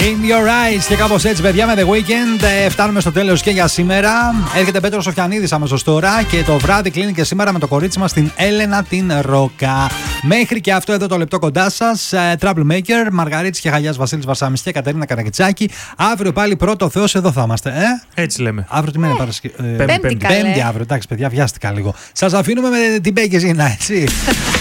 In your eyes. Και κάπως έτσι, παιδιά, με The Weeknd φτάνουμε στο τέλος και για σήμερα. Έρχεται Πέτρος Σοφιανίδης αμέσως τώρα και το βράδυ κλείνει και σήμερα με το κορίτσι μας την Έλενα την Ρόκα. Μέχρι και αυτό εδώ το λεπτό κοντά σας. Troublemaker, Μαργαρίτης και Χαλιάς, Βασίλης Βαρσάμις και Κατερίνα Καρακιτσάκη. Αύριο πάλι πρώτο Θεός εδώ θα είμαστε. Έτσι λέμε. Αύριο τι μέρα είναι Πέμπτη Πέμπτη αύριο. Εντάξει, παιδιά, βιάστηκα λίγο. Σας αφήνουμε με την Μπέγκεζίνα, έτσι.